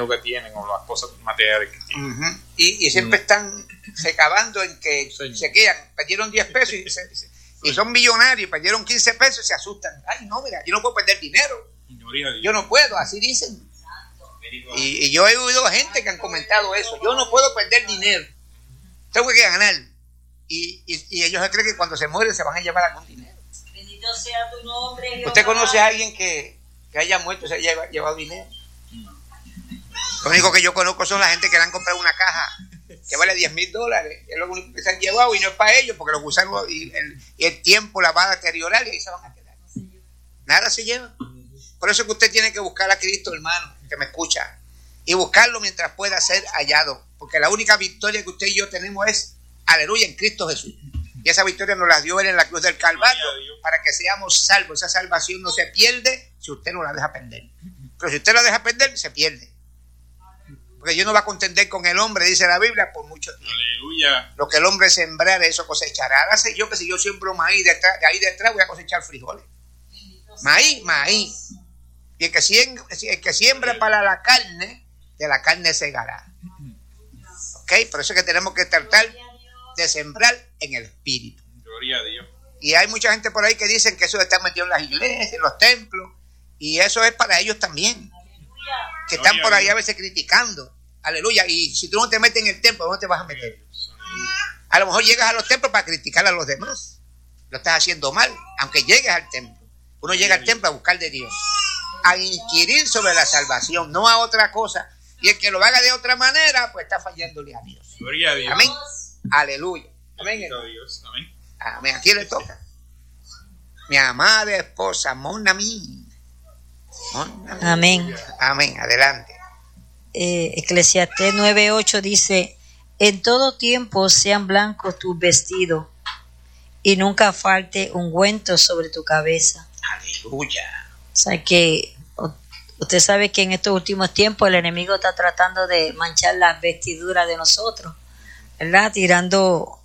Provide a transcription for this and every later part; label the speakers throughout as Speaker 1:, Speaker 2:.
Speaker 1: dinero que tienen o las cosas materiales que tienen.
Speaker 2: Uh-huh. Y siempre están recabando en que se quedan, perdieron 10 pesos y son millonarios, perdieron 15 pesos y se asustan. Ay, no, mira, yo no puedo perder dinero. Yo no puedo, así dicen. Y yo he oído gente que han comentado eso. Yo no puedo perder dinero. Tengo que ganar. Y ellos creen que cuando se mueren se van a llevar algún dinero.
Speaker 3: Bendito sea tu nombre, Jehová.
Speaker 2: ¿Usted conoce a alguien que haya muerto y se haya llevado dinero? Lo único que yo conozco son la gente que le han comprado una caja que vale $10,000. Es lo único que se han llevado y no es para ellos porque los gusanos y el tiempo la va a deteriorar y ahí se van a quedar. Nada se lleva. Por eso es que usted tiene que buscar a Cristo, hermano, que me escucha, y buscarlo mientras pueda ser hallado, porque la única victoria que usted y yo tenemos es, aleluya, en Cristo Jesús. Y esa victoria nos la dio Él en la cruz del Calvario para que seamos salvos. Esa salvación no se pierde si usted no la deja perder. Pero si usted la deja perder, se pierde. Porque Dios no va a contender con el hombre, dice la Biblia, por mucho tiempo.
Speaker 1: Aleluya.
Speaker 2: Lo que el hombre sembrara, eso cosechará. Ahora sé yo que si yo siembro maíz, de ahí detrás voy a cosechar frijoles. Maíz. Y el que siembra para la carne, de la carne segará. ¿Ok? Por eso es que tenemos que tratar de sembrar en el espíritu.
Speaker 1: Gloria a Dios.
Speaker 2: Y hay mucha gente por ahí que dicen que eso está metido en las iglesias, en los templos, y eso es para ellos también. Que están por ahí a veces criticando. Aleluya. Y si tú no te metes en el templo, ¿dónde te vas a meter? A lo mejor llegas a los templos para criticar a los demás. Lo estás haciendo mal, aunque llegues al templo. Uno llega al templo a buscar de Dios, a inquirir sobre la salvación, no a otra cosa. Y el que lo haga de otra manera, pues está fallándole a Dios.
Speaker 1: Gloria a Dios.
Speaker 2: Amén. Aleluya. Amén.
Speaker 1: Dios. Amén.
Speaker 2: Amén. Aquí le toca. Mi amada esposa, mon ami.
Speaker 3: Amén.
Speaker 2: Amén. Adelante.
Speaker 3: Eclesiastés 9:8 dice: en todo tiempo sean blancos tus vestidos y nunca falte ungüento sobre tu cabeza.
Speaker 2: Aleluya.
Speaker 3: O sea que usted sabe que en estos últimos tiempos el enemigo está tratando de manchar las vestiduras de nosotros, ¿verdad? Tirando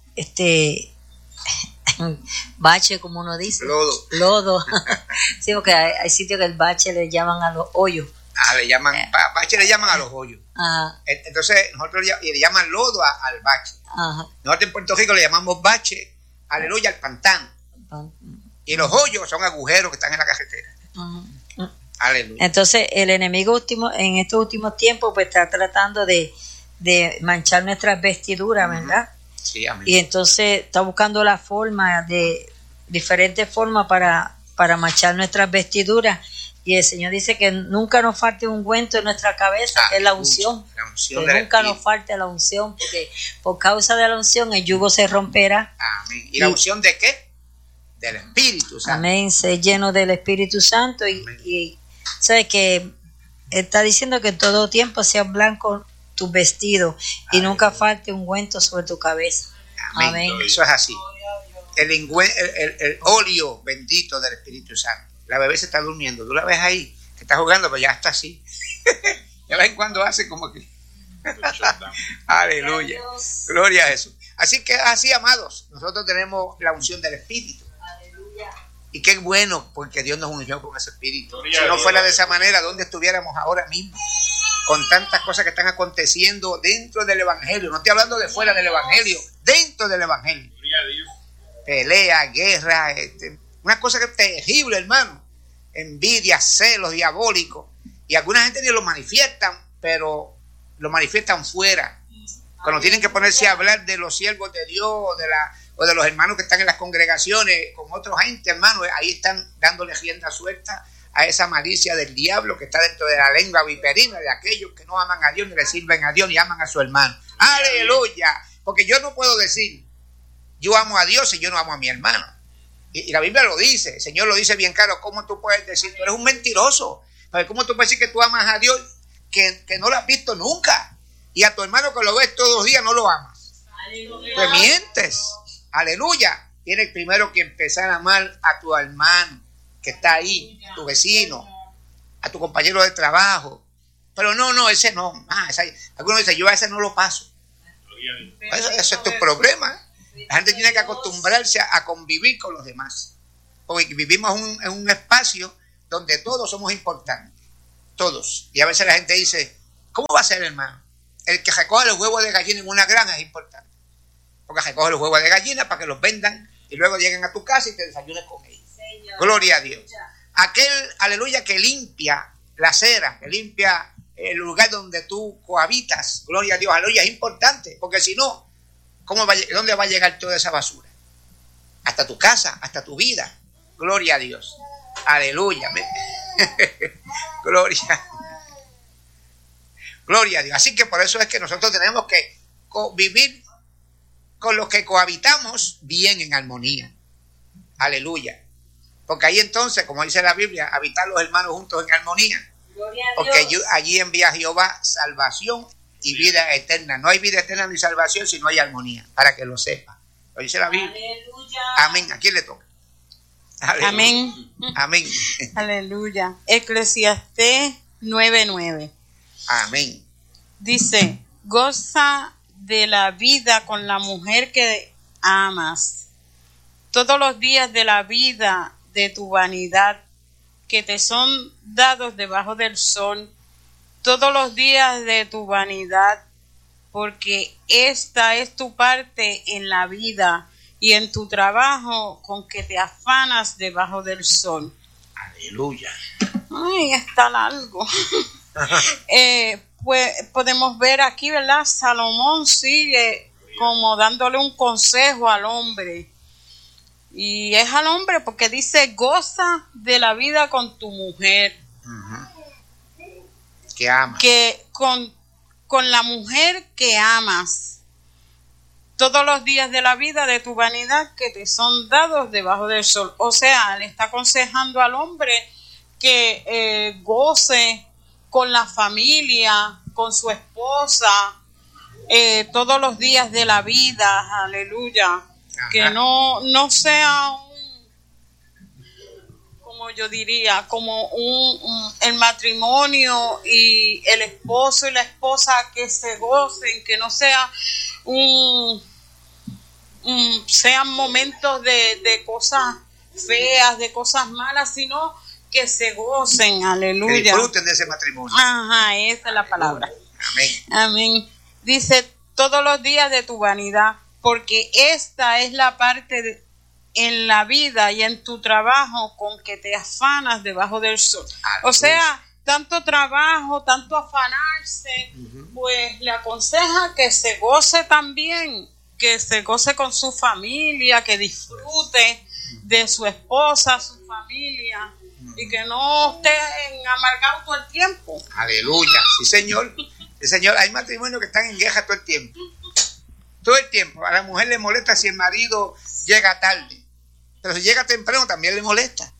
Speaker 3: bache, como uno dice. Lodo. Sí, porque hay sitios que el bache le llaman a los hoyos.
Speaker 2: Bache le llaman a los hoyos.
Speaker 3: Ajá.
Speaker 2: Entonces nosotros le llaman lodo al bache.
Speaker 3: Ajá.
Speaker 2: Nosotros en Puerto Rico le llamamos bache, aleluya, al pantano. Y los hoyos son agujeros que están en la carretera.
Speaker 3: Ajá.
Speaker 2: Aleluya.
Speaker 3: Entonces el enemigo en estos últimos tiempos pues está tratando de manchar nuestras vestiduras, ¿verdad?
Speaker 2: Sí, amén.
Speaker 3: Y entonces está buscando la forma de diferentes formas para manchar nuestras vestiduras. Y el Señor dice que nunca nos falte un ungüento en nuestra cabeza, que es la unción. Que nunca nos falte la unción, porque por causa de la unción el yugo se romperá.
Speaker 2: Amén. ¿Y la unción de qué? Del Espíritu Santo.
Speaker 3: Amén. Ser lleno del Espíritu Santo. Y sabe que está diciendo que en todo tiempo sean blancos tus vestidos y nunca falte un ungüento sobre tu cabeza.
Speaker 2: Amén.
Speaker 3: Amén.
Speaker 2: Eso es así. El óleo bendito del Espíritu Santo. La bebé se está durmiendo. Tú la ves ahí, que está jugando, pero ya está así. De vez en cuando hace como que... Aleluya. Gloria a Jesús. Así que así, amados, nosotros tenemos la unción del Espíritu.
Speaker 3: Aleluya.
Speaker 2: Y qué bueno, porque Dios nos unió con ese Espíritu.
Speaker 1: Gloria
Speaker 2: Si no
Speaker 1: Dios.
Speaker 2: fuera de esa manera, ¿dónde estuviéramos ahora mismo? Con tantas cosas que están aconteciendo dentro del Evangelio. No estoy hablando de fuera del Evangelio, dentro del Evangelio.
Speaker 1: Gloria a Dios.
Speaker 2: Pelea, guerra, una cosa que es terrible, hermano. Envidia, celos, diabólicos. Y alguna gente ni lo manifiestan, pero lo manifiestan fuera. Cuando tienen que ponerse a hablar de los siervos de Dios o de los hermanos que están en las congregaciones con otra gente, hermano, ahí están dándole rienda suelta a esa malicia del diablo que está dentro de la lengua viperina de aquellos que no aman a Dios ni le sirven a Dios ni aman a su hermano. ¡Aleluya! Porque yo no puedo decir yo amo a Dios y yo no amo a mi hermano. Y la Biblia lo dice, el Señor lo dice bien claro. ¿Cómo tú puedes decir? Tú eres un mentiroso. ¿Cómo tú puedes decir que tú amas a Dios que no lo has visto nunca? Y a tu hermano que lo ves todos los días no lo amas. Te mientes. Aleluya. Tienes primero que empezar a amar a tu hermano que está ahí, a tu vecino, a tu compañero de trabajo. Pero no, ese no. Algunos dicen, yo a ese no lo paso. Eso es tu problema. La gente tiene que acostumbrarse a convivir con los demás. Porque vivimos en un espacio donde todos somos importantes. Todos. Y a veces la gente dice, ¿Cómo va a ser, hermano? El que recoge los huevos de gallina en una granja es importante. Porque recoge los huevos de gallina para que los vendan y luego lleguen a tu casa y te desayunes con ellos. Señor. Gloria a Dios. Aquel, aleluya, que limpia la acera, que limpia el lugar donde tú cohabitas. Gloria a Dios, aleluya, es importante. Porque si no, ¿dónde va a llegar toda esa basura? Hasta tu casa, hasta tu vida. Gloria a Dios. Aleluya. Gloria a Dios. Así que por eso es que nosotros tenemos que vivir con los que cohabitamos bien en armonía. Aleluya. Porque ahí entonces, como dice la Biblia, habitar los hermanos juntos en armonía. Porque allí envía Jehová salvación y vida eterna. No hay vida eterna ni salvación si no hay armonía, para que lo sepa. Lo dice la Biblia. Aleluya. Amén. ¿A quién le toca? Aleluya.
Speaker 4: Amén.
Speaker 2: Amén.
Speaker 4: Aleluya. Eclesiastés 9:9.
Speaker 2: Amén.
Speaker 4: Dice, goza de la vida con la mujer que amas. Todos los días de la vida de tu vanidad que te son dados debajo del sol, todos los días de tu vanidad, porque esta es tu parte en la vida y en tu trabajo con que te afanas debajo del sol.
Speaker 2: Aleluya.
Speaker 4: Ay, está largo. Pues podemos ver aquí, ¿verdad? Salomón sigue como dándole un consejo al hombre. Y es al hombre porque dice, goza de la vida con tu mujer.
Speaker 2: Que amas.
Speaker 4: Que con la mujer que amas. Todos los días de la vida de tu vanidad que te son dados debajo del sol. O sea, le está aconsejando al hombre que goce con la familia, con su esposa, todos los días de la vida, aleluya. Ajá. Que no sea como yo diría, como el matrimonio y el esposo y la esposa que se gocen, que no sea sean momentos de cosas feas, de cosas malas, sino que se gocen, aleluya.
Speaker 2: Que disfruten de ese matrimonio.
Speaker 4: Ajá, esa es la palabra.
Speaker 2: Amén.
Speaker 4: Amén. Dice, todos los días de tu vanidad, porque esta es la parte en la vida y en tu trabajo con que te afanas debajo del sol. O sea, tanto trabajo, tanto afanarse, pues le aconseja que se goce también, que se goce con su familia, que disfrute de su esposa, su familia, y que no esté amargado todo el tiempo.
Speaker 2: Aleluya, sí señor. Sí señor, hay matrimonios que están en guerra todo el tiempo. Todo el tiempo. A la mujer le molesta si el marido llega tarde. Pero si llega temprano también le molesta.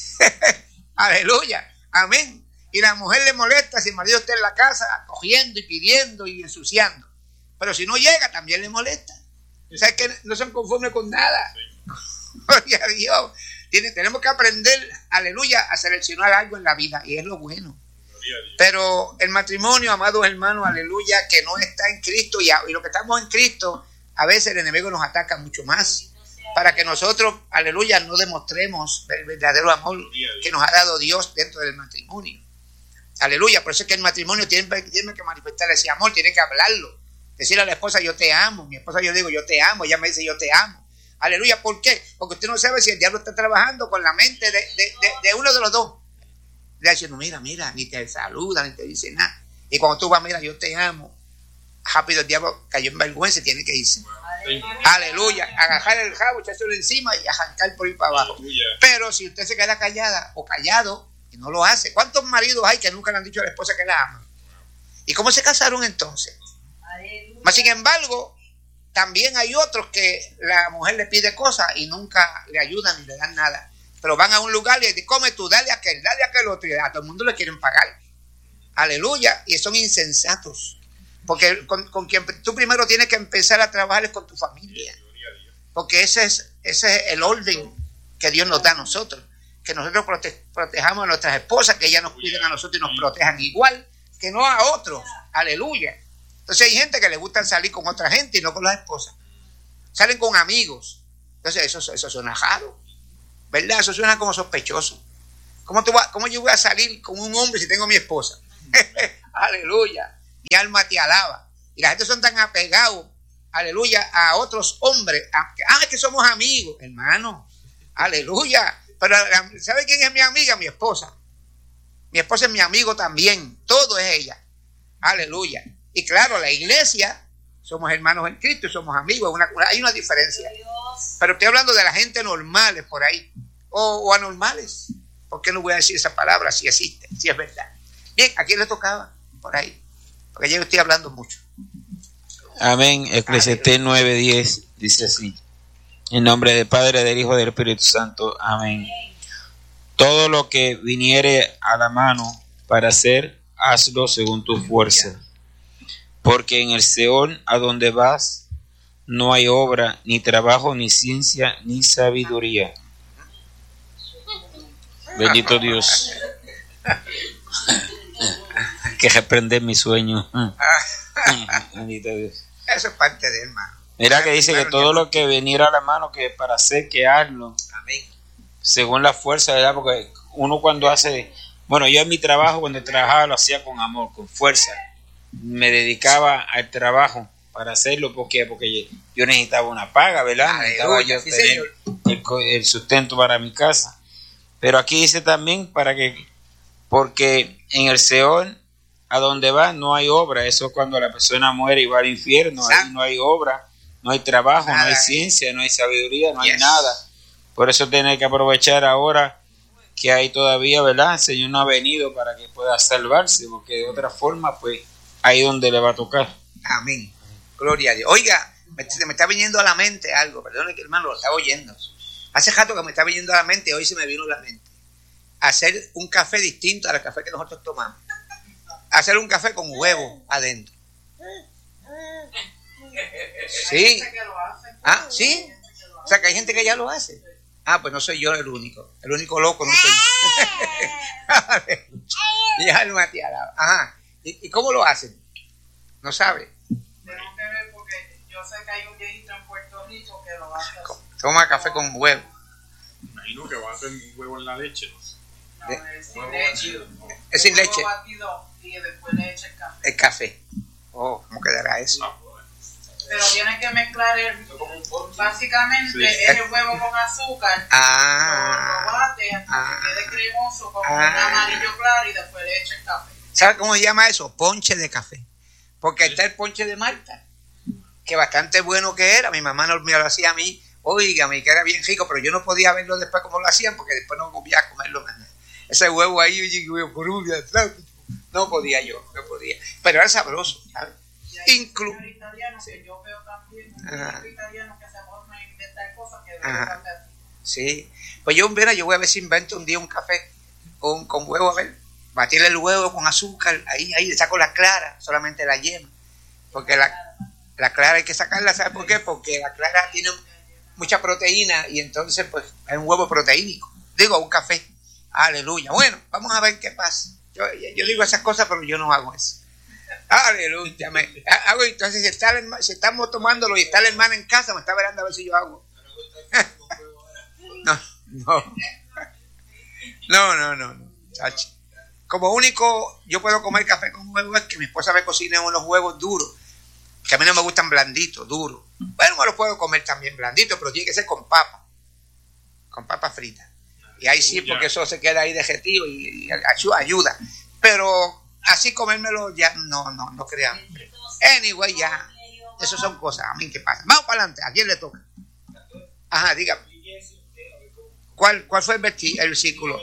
Speaker 2: Aleluya. Amén. Y la mujer le molesta si el marido está en la casa cogiendo y pidiendo y ensuciando. Pero si no llega también le molesta. O sea, es que no son conformes con nada. Gloria a Dios. Tenemos que aprender, aleluya, a seleccionar algo en la vida. Y es lo bueno. Pero el matrimonio, amados hermanos, aleluya, que no está en Cristo y lo que estamos en Cristo, a veces el enemigo nos ataca mucho más para que nosotros, aleluya, no demostremos el verdadero amor que nos ha dado Dios dentro del matrimonio. Aleluya, por eso es que el matrimonio tiene que manifestar ese amor, tiene que hablarlo, decirle a la esposa yo te amo, mi esposa yo digo yo te amo, ella me dice yo te amo. Aleluya, ¿por qué? Porque usted no sabe si el diablo está trabajando con la mente de uno de los dos. Le dice, no, mira, ni te saluda, ni te dice nada. Y cuando tú vas, mira, yo te amo. Rápido el diablo cayó en vergüenza y tiene que irse. Aleluya. Agarrar el rabo, echárselo encima y arrancar por ahí para abajo. Aleluya. Pero si usted se queda callada o callado y no lo hace, ¿cuántos maridos hay que nunca le han dicho a la esposa que la aman? ¿Y cómo se casaron entonces? Aleluya. Mas sin embargo, también hay otros que la mujer le pide cosas y nunca le ayudan ni le dan nada. Pero van a un lugar y dicen, come tú, dale a aquel otro. Y a todo el mundo le quieren pagar. Aleluya. Y son insensatos. Porque con quien tú primero tienes que empezar a trabajar es con tu familia. Porque ese es el orden que Dios nos da a nosotros. Que nosotros protejamos a nuestras esposas, que ellas nos cuiden a nosotros y nos protejan igual que no a otros. Aleluya. Entonces hay gente que le gusta salir con otra gente y no con las esposas. Salen con amigos. Entonces eso suena raro. ¿Verdad? Eso suena como sospechoso. ¿Cómo yo voy a salir con un hombre si tengo a mi esposa? Aleluya. mi alma te alaba. Y la gente son tan apegados, aleluya, a otros hombres, que somos amigos, hermano, aleluya. Pero ¿sabe quién es mi amiga? Mi esposa. Mi esposa es mi amigo también, todo es ella, aleluya. Y claro, la iglesia, somos hermanos en Cristo y somos amigos, hay una diferencia. Pero estoy hablando de la gente normales por ahí, o anormales. ¿Por qué no voy a decir esa palabra si existe, si es verdad? Bien, ¿a quién le tocaba? Por ahí, porque yo estoy hablando mucho.
Speaker 5: Amén. Eclesiastés 9:10 dice así: en nombre del Padre, del Hijo y del Espíritu Santo. Amén. Todo lo que viniere a la mano para hacer, hazlo según tu fuerza. Porque en el Seol a donde vas no hay obra, ni trabajo, ni ciencia, ni sabiduría. Bendito Dios. Hay que reprender mi sueño. Bendito Dios.
Speaker 2: Eso es parte de él, hermano.
Speaker 5: Mira que dice que todo lo que viniera a la mano que para hacer, que hazlo.
Speaker 2: Amén.
Speaker 5: Según la fuerza, ¿verdad? Porque uno cuando hace... Bueno, yo en mi trabajo, cuando trabajaba, lo hacía con amor, con fuerza. Me dedicaba al trabajo para hacerlo. Porque yo necesitaba una paga, ¿verdad? Necesitaba yo tener el sustento para mi casa. Pero aquí dice también porque en el Seol, a donde va, no hay obra. Eso es cuando la persona muere y va al infierno. Ahí no hay obra, no hay trabajo, no hay ciencia, no hay sabiduría, no hay nada. Por eso tiene que aprovechar ahora que hay todavía, ¿verdad? El Señor no ha venido para que pueda salvarse, porque de otra forma, pues, ahí donde le va a tocar.
Speaker 2: Amén. Gloria a Dios. Oiga, me está viniendo a la mente algo, perdone que hermano lo estaba oyendo. Hace rato que me está viniendo a la mente, hoy se me vino a la mente. Hacer un café distinto al café que nosotros tomamos. Hacer un café con huevo adentro. Sí. Ah, sí. O sea que hay gente que ya lo hace. Ah, pues no soy yo el único. El único loco no soy yo. Mi alma te alaba. Ajá. ¿Y cómo lo hacen? ¿No sabe?
Speaker 4: Tengo que ver porque yo sé que hay un viejito en Puerto Rico que lo hace.
Speaker 2: Toma café con huevo.
Speaker 1: Imagino que va a hacer un huevo en la leche.
Speaker 4: No, es sin leche.
Speaker 2: Es sin leche.
Speaker 4: Huevo batido y después le echa el café.
Speaker 2: El café. Oh, ¿cómo quedará eso?
Speaker 4: Pero tienes que mezclar básicamente es el huevo con azúcar. Lo bate hasta que quede cremoso con un amarillo claro y después le echa el café.
Speaker 2: ¿Sabe cómo se llama eso? Ponche de café. Porque está el ponche de Marta, que bastante bueno que era. Mi mamá me lo hacía a mí, oígame, que era bien rico, pero yo no podía verlo después como lo hacían, porque después no podía comerlo. Ese huevo ahí, no podía yo, no podía. Pero era sabroso, ¿sabes?
Speaker 4: Incluso italianos que yo veo también, italianos que se forman a inventar cosas que deben hacer.
Speaker 2: Sí, pues yo voy a ver si invento un día un café con huevo, a ver, batirle el huevo con azúcar, ahí le saco la clara, solamente la yema, porque la clara hay que sacarla, ¿sabes por qué? Porque la clara tiene mucha proteína y entonces pues es un huevo proteínico, digo, un café, aleluya. Bueno, vamos a ver qué pasa. Yo digo esas cosas, pero yo no hago eso. Aleluya. Entonces, si estamos tomándolo y está la hermana en casa, me está verando a ver si yo hago. No. Chachi. Como único, yo puedo comer café con huevo es que mi esposa me cocine unos huevos duros, que a mí no me gustan blanditos, duros. Bueno, me los puedo comer también blanditos, pero tiene que ser con papa frita. Y ahí sí, porque eso se queda ahí derretido y ayuda. Pero así comérmelo ya no crean. Anyway, ya. Esas son cosas. A mí, ¿qué pasa? Vamos para adelante. ¿A quién le toca? Ajá, dígame. ¿Cuál fue el versículo?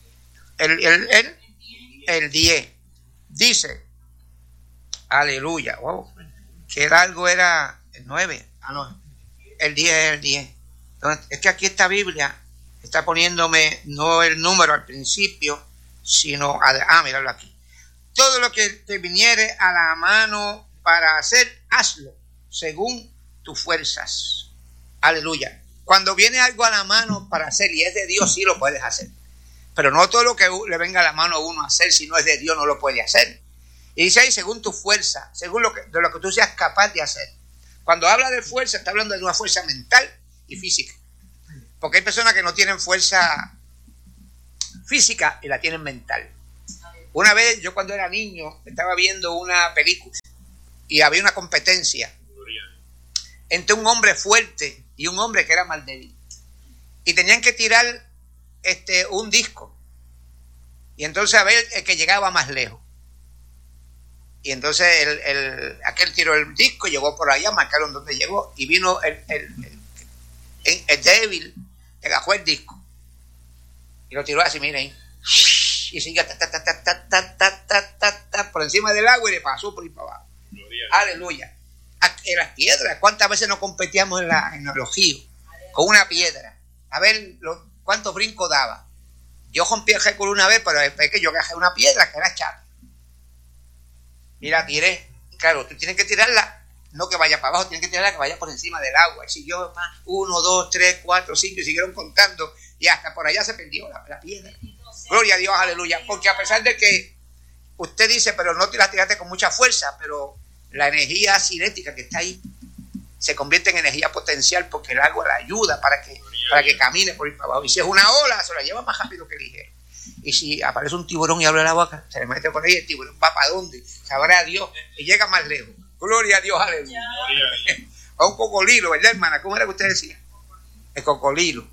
Speaker 2: El 10. Dice, aleluya. Wow. Que algo era el 9. Ah, no. El 10 es el 10. Entonces, es que aquí esta Biblia está poniéndome no el número al principio, sino... míralo aquí. Todo lo que te viniere a la mano para hacer, hazlo según tus fuerzas. Aleluya. Cuando viene algo a la mano para hacer y es de Dios, sí lo puedes hacer. Pero no todo lo que le venga a la mano a uno a hacer, si no es de Dios, no lo puede hacer. Y dice ahí, según tu fuerza, según de lo que tú seas capaz de hacer. Cuando habla de fuerza, está hablando de una fuerza mental y física. Porque hay personas que no tienen fuerza física y la tienen mental. Una vez yo cuando era niño estaba viendo una película y había una competencia entre un hombre fuerte y un hombre que era más débil. Y tenían que tirar un disco. Y entonces a ver el que llegaba más lejos. Y entonces aquel tiró el disco, llegó por allá, marcaron dónde llegó, y vino el débil, agajó el disco. Y lo tiró así, miren. Y sigue por encima del agua y le pasó por ahí para abajo. Aleluya. En las piedras, ¿cuántas veces nos competíamos en los ríos? Con una piedra. A ver cuántos brincos daba. Yo rompí el récord una vez, pero es que yo agajé una piedra que era chata. Y la tiré. Claro, tú tienes que tirarla, no que vaya para abajo, tienes que tirarla que vaya por encima del agua. Y siguió 1, 2, 3, 4, 5 y siguieron contando. Y hasta por allá se perdió la piedra. Gloria a Dios, aleluya. Porque a pesar de que usted dice, pero no te la tiraste con mucha fuerza, pero la energía cinética que está ahí se convierte en energía potencial porque el agua la ayuda para que camine por ahí para abajo. Y si es una ola, se la lleva más rápido que ligero. Y si aparece un tiburón y abre la boca, se le mete por ahí, el tiburón va para dónde, sabrá Dios, y llega más lejos. Gloria a Dios, aleluya. A un cocodrilo, ¿verdad, hermana? ¿Cómo era que usted decía? El cocodrilo.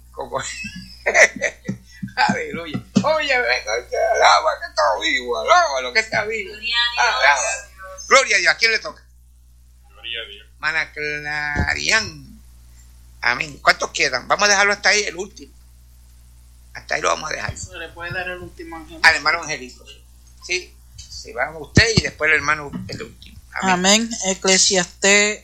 Speaker 2: Aleluya. Oye, venga, alaba que está vivo, alaba lo que está vivo. Alaba. Gloria a Dios. ¿A quién le toca?
Speaker 1: Gloria a Dios.
Speaker 2: Mana Clarián. Amén. ¿Cuántos quedan? Vamos a dejarlo hasta ahí, el último. Hasta ahí lo vamos a dejar.
Speaker 4: ¿Se le puede dar el último Angelito?
Speaker 2: Al hermano Angelito. Sí. Sí, vamos usted y después el hermano el último.
Speaker 6: Amén. Eclesiastés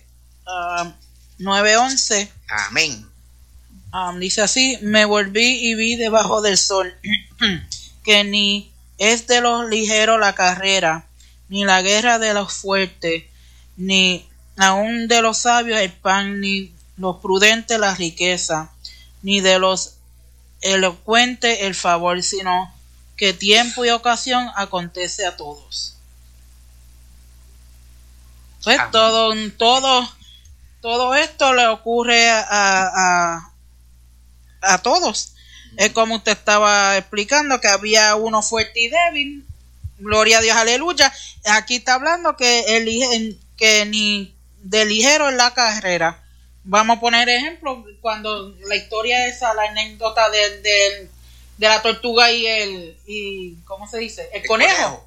Speaker 6: 9:11.
Speaker 2: Amén.
Speaker 6: Dice así: me volví y vi debajo del sol que ni es de los ligeros la carrera, ni la guerra de los fuertes, ni aun de los sabios el pan, ni los prudentes la riqueza, ni de los elocuentes el favor, sino que tiempo y ocasión acontece a todos. Pues todo esto le ocurre a todos. Es como usted estaba explicando, que había uno fuerte y débil. Gloria a Dios, aleluya. Aquí está hablando que ni de ligero en la carrera. Vamos a poner ejemplo, cuando la historia esa, la anécdota de la tortuga y ¿cómo se dice? El conejo.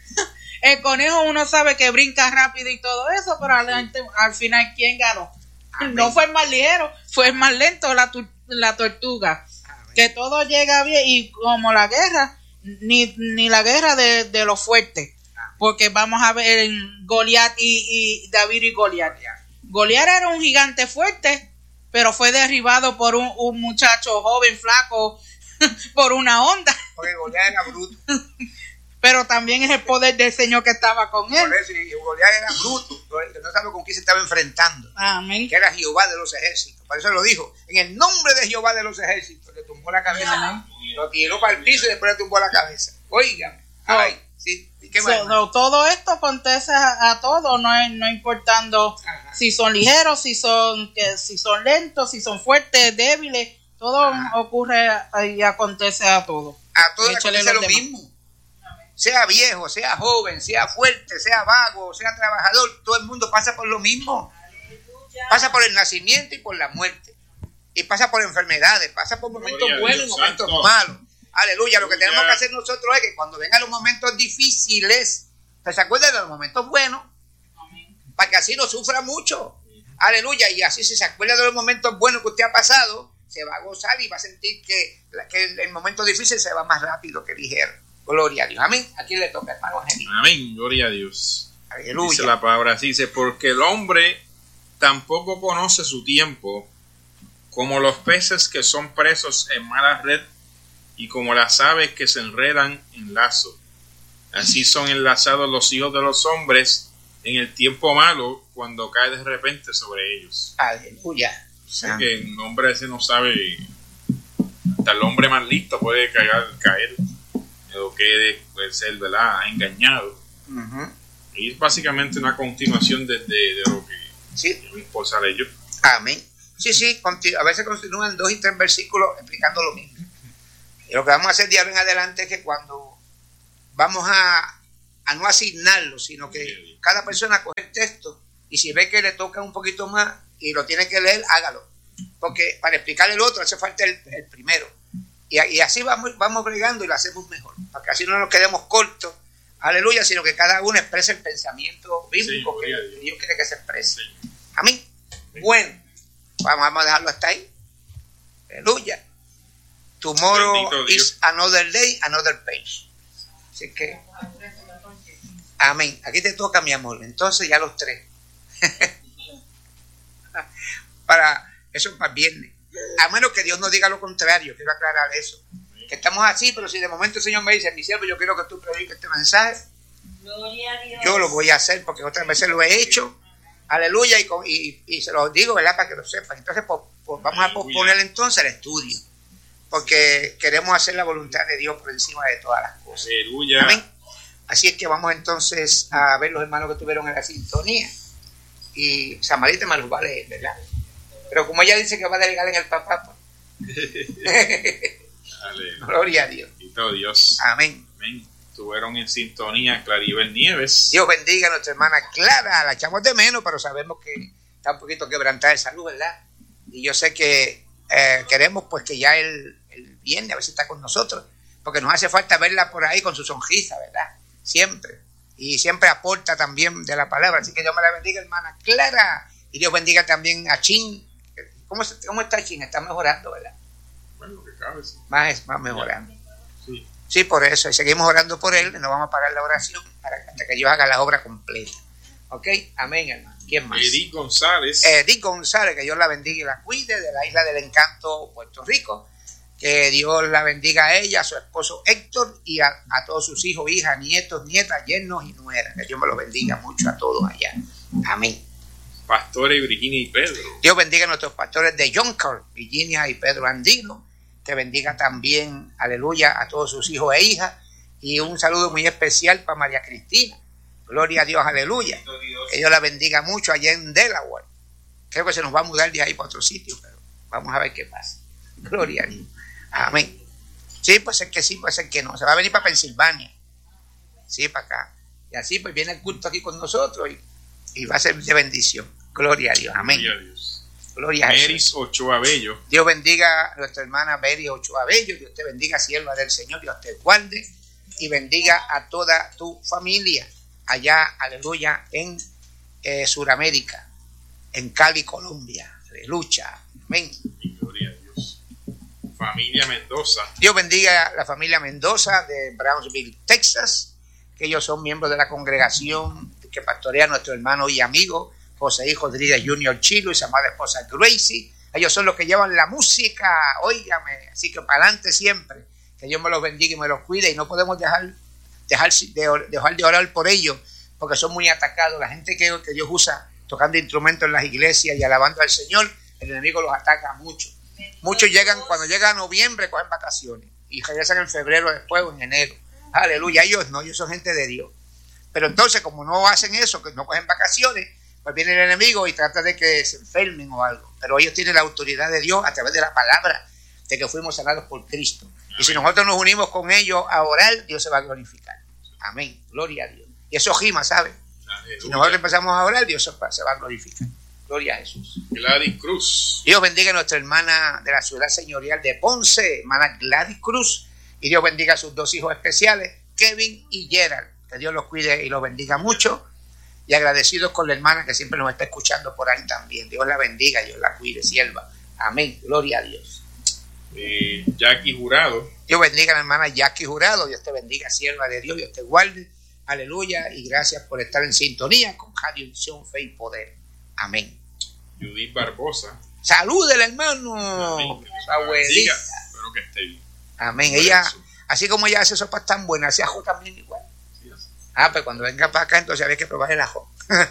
Speaker 6: El conejo, uno sabe que brinca rápido y todo eso, pero al final, ¿quién ganó? Amén. No fue el más ligero, fue el más lento, la tortuga. Amén. Que todo llega bien, y como la guerra, ni la guerra de los fuertes. Porque vamos a ver Goliat y David y Goliat. Goliat era un gigante fuerte, pero fue derribado por un muchacho joven, flaco, por una onda.
Speaker 2: Porque Goliat era bruto.
Speaker 6: Pero también es el poder del Señor que estaba con él.
Speaker 2: Por eso, y Goliat era bruto, no sabe con quién se estaba enfrentando.
Speaker 6: Amén.
Speaker 2: Que era Jehová de los ejércitos. Por eso lo dijo: en el nombre de Jehová de los ejércitos. Le tumbó la cabeza. Amén. Lo tiró para el piso y después le tumbó la cabeza. Óigame. Ay, sí. ¿Qué
Speaker 6: todo esto acontece a todos, no importando si son ligeros, si son lentos, si son fuertes, débiles. Todo ocurre y acontece a todos.
Speaker 2: A todos acontece lo mismo. Sea viejo, sea joven, sea fuerte, sea vago, sea trabajador, todo el mundo pasa por lo mismo. Pasa por el nacimiento y por la muerte. Y pasa por enfermedades, pasa por momentos buenos y momentos malos. Aleluya. Lo que tenemos que hacer nosotros es que cuando vengan los momentos difíciles, se acuerden de los momentos buenos, para que así no sufra mucho. Aleluya. Y así, si se acuerda de los momentos buenos que usted ha pasado, se va a gozar y va a sentir que el momento difícil se va más rápido que ligero. Gloria a Dios. Amén. ¿A quién le toca, hermano Angelito?
Speaker 1: Amén. Gloria a Dios.
Speaker 2: Aleluya.
Speaker 1: Dice la palabra así, dice: porque el hombre tampoco conoce su tiempo, como los peces que son presos en mala red, y como las aves que se enredan en lazo. Así son enlazados los hijos de los hombres en el tiempo malo, cuando cae de repente sobre ellos.
Speaker 2: Aleluya.
Speaker 1: Que el hombre ese no sabe, hasta el hombre más listo puede caer o que puede ser, ¿verdad?, engañado. Y es básicamente una continuación de lo que mi esposa leyó.
Speaker 2: Amén. Sí, a veces continúan 2 y 3 versículos explicando lo mismo. Y lo que vamos a hacer de ahora en adelante es que cuando vamos a no asignarlo, sino que cada persona coge el texto y si ve que le toca un poquito más y lo tiene que leer, hágalo. Porque para explicar el otro hace falta el primero. Y así vamos bregando y lo hacemos mejor. Porque así no nos quedemos cortos, aleluya, sino que cada uno exprese el pensamiento bíblico que Dios quiere que se exprese. Sí. Amén. Sí. Bueno, vamos a dejarlo hasta ahí. Aleluya. Tomorrow is another day, another page. Así que, amén. Aquí te toca, mi amor. Entonces ya los tres. Eso es para viernes. A menos que Dios nos diga lo contrario, quiero aclarar eso. Que estamos así, pero si de momento el Señor me dice, mi siervo, yo quiero que tú prediques este mensaje,
Speaker 3: Gloria a Dios.
Speaker 2: Yo lo voy a hacer porque otras veces lo he hecho. Aleluya, y se lo digo, ¿verdad? Para que lo sepan. Entonces, pues vamos a posponer entonces el estudio, porque queremos hacer la voluntad de Dios por encima de todas las cosas.
Speaker 1: Aleluya.
Speaker 2: Amén. Así es que vamos entonces a ver los hermanos que estuvieron en la sintonía. Y Samarita me los va a leer, ¿verdad? Pero como ella dice que va a delegar en el papá, pues. Gloria a Dios.
Speaker 1: Y todo Dios.
Speaker 2: Amén.
Speaker 1: Amén. Estuvieron en sintonía Claribel Nieves.
Speaker 2: Dios bendiga a nuestra hermana Clara. La echamos de menos, pero sabemos que está un poquito quebrantada de salud, ¿verdad? Y yo sé que queremos pues que ya el viernes a ver si está con nosotros, porque nos hace falta verla por ahí con su sonrisa, ¿verdad? Siempre. Y siempre aporta también de la palabra. Así que Dios me la bendiga, hermana Clara. Y Dios bendiga también a Chin. ¿Cómo está Chin? Está mejorando, ¿verdad?
Speaker 1: Bueno, lo que cabe, sí.
Speaker 2: Más mejorando.
Speaker 1: Sí.
Speaker 2: Sí, por eso. Y seguimos orando por él. No vamos a parar la oración hasta que Dios haga la obra completa. ¿Ok? Amén, hermano. ¿Quién más?
Speaker 1: Edith González.
Speaker 2: Edith González, que Dios la bendiga y la cuide, de la Isla del Encanto, Puerto Rico. Que Dios la bendiga a ella, a su esposo Héctor y a todos sus hijos, hijas, nietos, nietas, yernos y nueras. Que Dios me los bendiga mucho a todos allá. Amén.
Speaker 1: Pastores Virginia y Pedro.
Speaker 2: Dios bendiga a nuestros pastores de Yonkers, Virginia y Pedro Andino. Que bendiga también, aleluya, a todos sus hijos e hijas. Y un saludo muy especial para María Cristina. Gloria a Dios, aleluya. Que Dios la bendiga mucho allá en Delaware. Creo que se nos va a mudar de ahí para otro sitio, pero vamos a ver qué pasa. Gloria a Dios. Amén. Sí, puede ser que sí, puede ser que no. Se va a venir para Pensilvania. Sí, para acá. Y así pues viene el culto aquí con nosotros y va a ser de bendición. Gloria a Dios. Amén.
Speaker 1: Gloria a Dios.
Speaker 2: Gloria a
Speaker 1: Meris Ochoa Bello.
Speaker 2: Dios bendiga a nuestra hermana Meris Ochoa Bello. Dios te bendiga, sierva del Señor. Dios te guarde y bendiga a toda tu familia allá, aleluya, en Sudamérica, en Cali, Colombia. Aleluya. Amén.
Speaker 1: Gloria a Dios. Familia Mendoza.
Speaker 2: Dios bendiga a la familia Mendoza de Brownsville, Texas, que ellos son miembros de la congregación que pastorea nuestro hermano y amigo José Rodríguez Jr. Chilo y su amada esposa Gracie. Ellos son los que llevan la música, óigame, así que para adelante siempre. Que Dios me los bendiga y me los cuide, y no podemos dejar de orar por ellos, porque son muy atacados. La gente que Dios usa tocando instrumentos en las iglesias y alabando al Señor, el enemigo los ataca mucho. Muchos llegan, cuando llega noviembre, cogen vacaciones y regresan en febrero después o en enero. Aleluya, ellos no, ellos son gente de Dios. Pero entonces, como no hacen eso, que no cogen vacaciones, pues viene el enemigo y trata de que se enfermen o algo. Pero ellos tienen la autoridad de Dios a través de la palabra de que fuimos sanados por Cristo. Y si nosotros nos unimos con ellos a orar, Dios se va a glorificar. Amén, gloria a Dios. Y eso gima, ¿sabe? Si nosotros empezamos a orar, Dios se va a glorificar. Gloria a Jesús.
Speaker 1: Gladys Cruz.
Speaker 2: Dios bendiga a nuestra hermana de la ciudad señorial de Ponce, hermana Gladys Cruz. Y Dios bendiga a sus dos hijos especiales, Kevin y Gerald. Que Dios los cuide y los bendiga mucho. Y agradecidos con la hermana que siempre nos está escuchando por ahí también. Dios la bendiga, Dios la cuide, sierva. Amén, gloria a Dios.
Speaker 1: Jackie Jurado.
Speaker 2: Dios bendiga a la hermana Jackie Jurado. Dios te bendiga, sierva de Dios. Dios te guarde. Aleluya. Y gracias por estar en sintonía con Radio Unción, Fe y Poder. Amén.
Speaker 1: Judith Barbosa.
Speaker 2: Salud del hermano. Su abuelita.
Speaker 1: Espero que esté bien.
Speaker 2: Amén. Ella, así como ella hace sopas tan buenas, hace ajo también igual. Pues cuando venga para acá, entonces había que probar el ajo.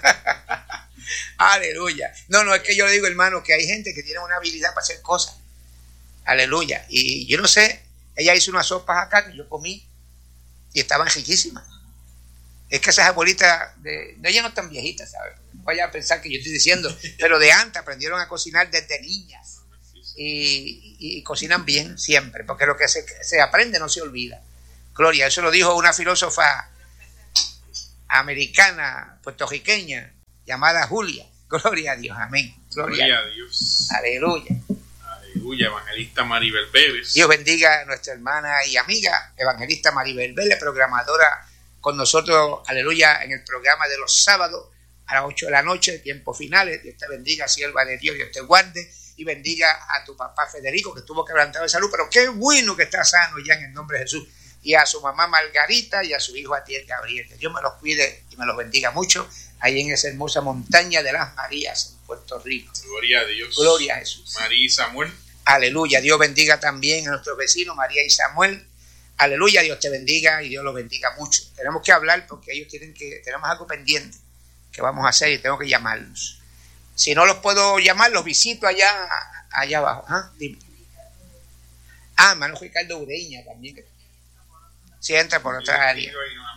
Speaker 2: Aleluya. No, es que yo le digo, hermano, que hay gente que tiene una habilidad para hacer cosas. Aleluya. Y yo no sé, ella hizo unas sopas acá que yo comí y estaban riquísimas. Es que esas abuelitas, ellas no están viejitas, ¿sabes? No vayan a pensar que yo estoy diciendo, pero de antes aprendieron a cocinar desde niñas. Y cocinan bien siempre, porque lo que se aprende no se olvida. Gloria, eso lo dijo una filósofa americana, puertorriqueña, llamada Julia. Gloria a Dios, amén.
Speaker 1: Gloria a Dios.
Speaker 2: Aleluya.
Speaker 1: Aleluya, evangelista Maribel Vélez.
Speaker 2: Dios bendiga a nuestra hermana y amiga, evangelista Maribel Vélez, programadora con nosotros, aleluya, en el programa de los sábados a las 8 de la noche, tiempos finales. Dios te bendiga, sierva de Dios, Dios te guarde y bendiga a tu papá Federico, que estuvo quebrantado de salud, pero qué bueno que está sano ya en el nombre de Jesús. Y a su mamá Margarita y a su hijo Atiel Gabriel. Que Dios me los cuide y me los bendiga mucho ahí en esa hermosa montaña de las Marías en Puerto Rico.
Speaker 1: Gloria a Dios.
Speaker 2: Gloria a Jesús.
Speaker 1: María y Samuel.
Speaker 2: Aleluya. Dios bendiga también a nuestros vecinos María y Samuel. Aleluya. Dios te bendiga y Dios los bendiga mucho. Tenemos que hablar porque ellos tenemos algo pendiente que vamos a hacer y tengo que llamarlos. Si no los puedo llamar, los visito allá abajo. Dime. Hermano Ricardo Ureña también. Sí, entra por otra área.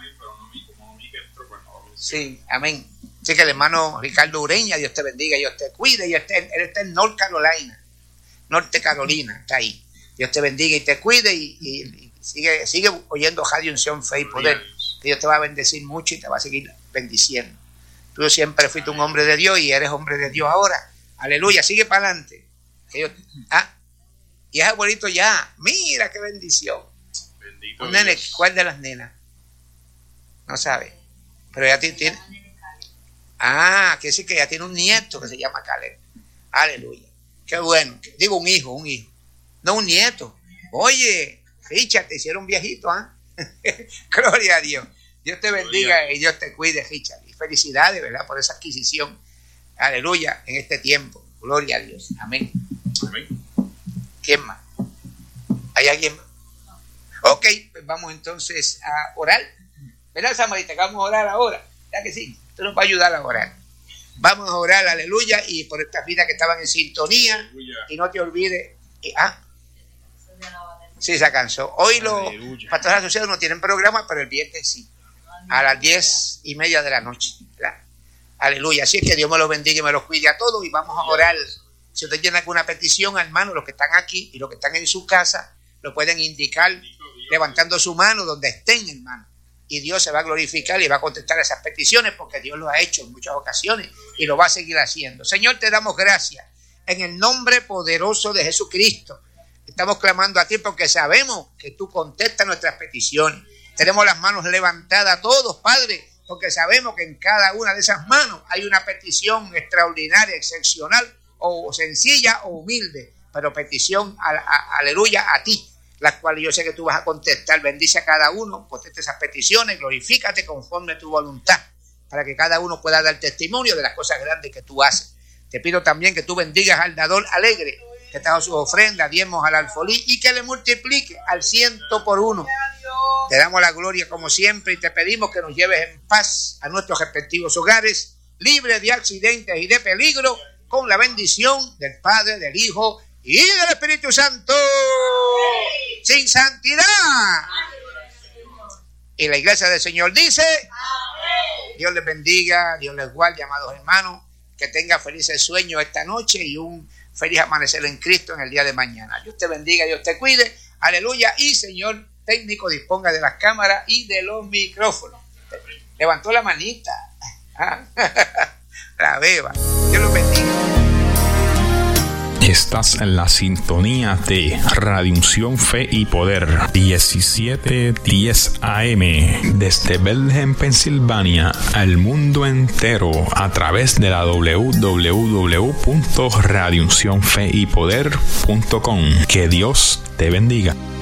Speaker 2: Sí, amén. Así que el hermano Ricardo Ureña, Dios te bendiga, Dios te cuide. Y él está en North Carolina, está ahí. Dios te bendiga y te cuide y sigue oyendo Radio Unción, Fe y Poder. Que Dios te va a bendecir mucho y te va a seguir bendiciendo. Tú siempre fuiste un hombre de Dios y eres hombre de Dios ahora. Aleluya, sigue para adelante. Y es abuelito ya. Mira qué bendición.
Speaker 1: Bendito
Speaker 2: Un nene,
Speaker 1: Dios.
Speaker 2: ¿cuál de las nenas? No sabe. Pero ya tiene. Quiere decir que ya tiene un nieto que se llama Caleb. Aleluya. Qué bueno. Digo un hijo. No un nieto. Oye, Richard, te hicieron viejito, Gloria a Dios. Dios te bendiga y Dios te cuide, Richard. Y felicidades, ¿verdad? Por esa adquisición. Aleluya. En este tiempo. Gloria a Dios. Amén.
Speaker 1: Amén.
Speaker 2: ¿Quién más? ¿Hay alguien más? Ok, pues vamos entonces a orar. ¿Verdad, Samarita? Que vamos a orar ahora. ¿Ya que sí? Esto nos va a ayudar a orar. Vamos a orar, aleluya, y por estas vidas que estaban en sintonía. Aleluya. Y no te olvides. Sí, se cansó. Hoy los pastores asociados no tienen programa, pero el viernes sí. A las 10:30 de la noche. ¿Verdad? Aleluya. Así es que Dios me los bendiga y me los cuide a todos. Y vamos a orar. Si usted tiene alguna petición, hermano, los que están aquí y los que están en su casa, lo pueden indicar levantando su mano donde estén, hermano. Y Dios se va a glorificar y va a contestar esas peticiones porque Dios lo ha hecho en muchas ocasiones y lo va a seguir haciendo. Señor, te damos gracias en el nombre poderoso de Jesucristo. Estamos clamando a ti porque sabemos que tú contestas nuestras peticiones. Tenemos las manos levantadas todos, Padre, porque sabemos que en cada una de esas manos hay una petición extraordinaria, excepcional o sencilla o humilde, pero petición, aleluya, a ti, las cuales yo sé que tú vas a contestar. Bendice a cada uno, contesta esas peticiones, glorifícate conforme a tu voluntad, para que cada uno pueda dar testimonio de las cosas grandes que tú haces. Te pido también que tú bendigas al dador alegre, que trajo sus ofrendas, diezmos al alfolí, y que le multiplique al 100 por 1. Te damos la gloria como siempre y te pedimos que nos lleves en paz a nuestros respectivos hogares, libres de accidentes y de peligro, con la bendición del Padre, del Hijo y del Espíritu Santo. ¡Amén! Sin santidad. Y la iglesia del Señor dice: amén. Dios les bendiga, Dios les guarde, amados hermanos, que tengan felices sueños esta noche y un feliz amanecer en Cristo en el día de mañana. Dios te bendiga, Dios te cuide, aleluya. Y señor técnico, disponga de las cámaras y de los micrófonos. Levantó la manita. La beba. Dios los bendiga.
Speaker 7: Estás en la sintonía de Radio Unción, Fe y Poder, 1710 AM, desde Bethlehem, Pensilvania, al mundo entero, a través de la www.radiouncionfeypoder.com. Que Dios te bendiga.